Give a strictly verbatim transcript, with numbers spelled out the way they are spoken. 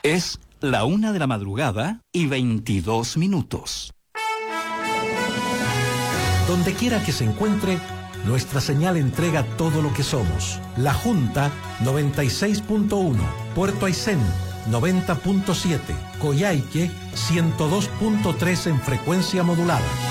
Es la una de la madrugada y veintidós minutos. Donde quiera que se encuentre, nuestra señal entrega todo lo que somos. La Junta noventa y seis punto uno, Puerto Aysén noventa punto siete, Coyhaique ciento dos punto tres en frecuencia modulada.